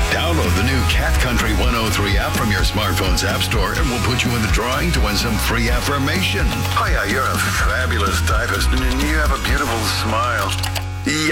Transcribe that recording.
Download the new Cat Country 103 app from your smartphone's app store and we'll put you in the drawing to win some free affirmation. Hiya, you're a fabulous typist and you have a beautiful smile.